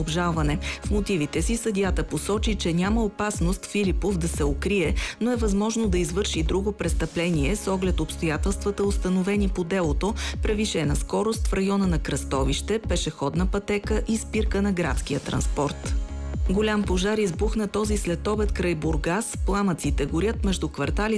обжалване. В мотивите си съдията посочи, че няма опасност Филипов да се укрие, но е възможно да извърши друго престъпление с оглед обстоятелствата, установени по делото: превишена скорост в района на кръстовище, пешеходна пътека и спирка на градския транспорт. Голям пожар избухна този следобед край Бургас. Пламъците горят между кварталите